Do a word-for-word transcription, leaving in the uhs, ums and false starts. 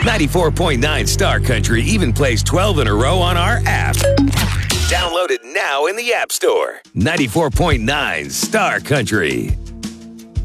ninety-four point nine Star Country even plays twelve in a row on our app. Download it now in the App Store. ninety-four point nine Star Country.